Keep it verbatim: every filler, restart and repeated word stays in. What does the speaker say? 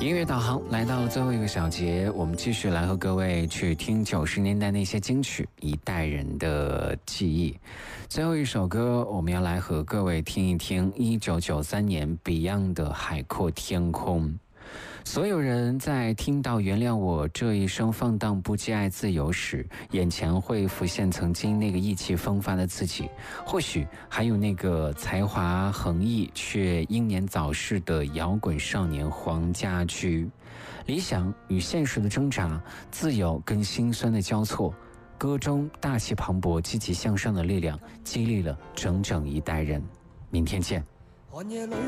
音乐导航来到了最后一个小节，我们继续来和各位去听九十年代那些金曲，一代人的记忆。最后一首歌，我们要来和各位听一听一九九三年 Beyond 的《海阔天空》。所有人在听到原谅我这一生放荡不羁爱自由时，眼前会浮现曾经那个意气风发的自己，或许还有那个才华横溢却英年早逝的摇滚少年黄家驹。理想与现实的挣扎，自由跟心酸的交错，歌中大气磅礴积极向上的力量激励了整整一代人。明天见。